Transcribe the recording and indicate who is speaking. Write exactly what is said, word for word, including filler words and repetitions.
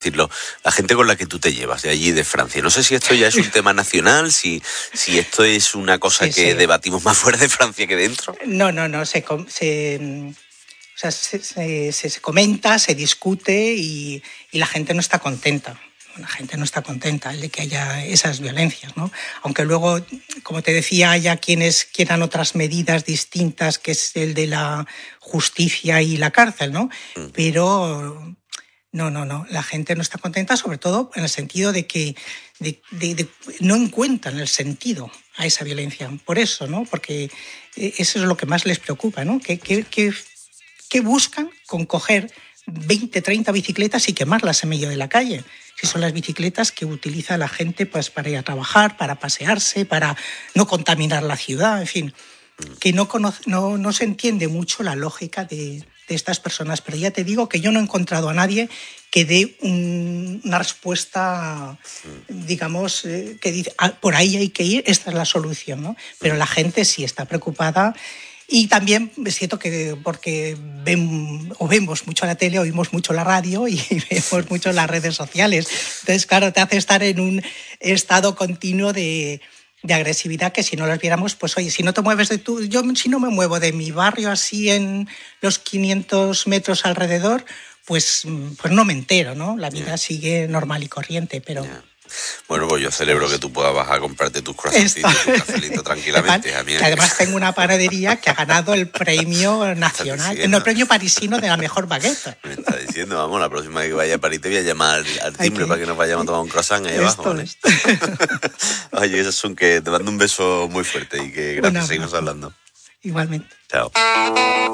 Speaker 1: decirlo, la gente con la que tú te llevas de allí, de Francia. No sé si esto ya es un tema nacional, si, si esto es una cosa
Speaker 2: Sí,
Speaker 1: que
Speaker 2: sí.
Speaker 1: debatimos más fuera de Francia que dentro.
Speaker 2: No, no, no, se, com- se, mm, o sea, se, se- se- se comenta, se discute y, y la gente no está contenta. La gente no está contenta de que haya esas violencias, ¿no? Aunque luego, como te decía, haya quienes quieran otras medidas distintas, que es el de la justicia y la cárcel, ¿no?
Speaker 1: Mm.
Speaker 2: Pero no, no, no. La gente no está contenta, sobre todo en el sentido de que de, de, de, no encuentran el sentido a esa violencia. Por eso, ¿no? Porque eso es lo que más les preocupa, ¿no? ¿Qué, qué, qué, qué buscan con coger veinte, treinta bicicletas y quemarlas en medio de la calle? Si son las bicicletas que utiliza la gente pues, para ir a trabajar, para pasearse, para no contaminar la ciudad, en fin. Que no, conoce, no, no se entiende mucho la lógica de, de estas personas. Pero ya te digo que yo no he encontrado a nadie que dé un, una respuesta, digamos, eh, que dice, ah, por ahí hay que ir, esta es la solución, ¿no? Pero la gente sí está preocupada. Y también es cierto que porque ven, o vemos mucho la tele, oímos mucho la radio y vemos mucho las redes sociales. Entonces, claro, te hace estar en un estado continuo de, de agresividad que si no las viéramos, pues oye, si no te mueves de tu... Yo si no me muevo de mi barrio así en los quinientos metros alrededor, pues, pues no me entero, ¿no? La vida yeah. sigue normal y corriente, pero...
Speaker 1: Yeah. Bueno, pues yo celebro que tú puedas bajar a comprarte tus croissants y tu cafelito tranquilamente. A mí
Speaker 2: que además tengo una panadería que ha ganado el premio nacional, no, el premio parisino de la mejor baguette.
Speaker 1: Me está diciendo, vamos, la próxima vez que vaya a París te voy a llamar al, al timbre para que nos vayamos a tomar un croissant ahí abajo, ¿vale? Oye, Asun, que te mando un beso muy fuerte y que gracias, seguimos hablando.
Speaker 2: Igualmente.
Speaker 1: Chao.